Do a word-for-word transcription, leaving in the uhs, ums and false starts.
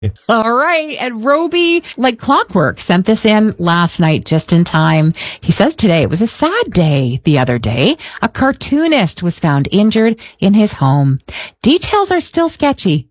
All right. And Roby, like clockwork, sent this in last night just in time. He says today it was a sad day. The other day, a cartoonist was found injured in his home. Details are still sketchy,